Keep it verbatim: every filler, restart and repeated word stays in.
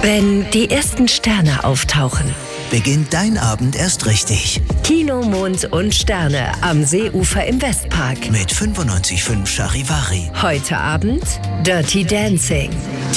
Wenn die ersten Sterne auftauchen, beginnt dein Abend erst richtig. Kino, Mond und Sterne am Seeufer im Westpark. Mit fünfundneunzig Komma fünf Charivari. Heute Abend Dirty Dancing.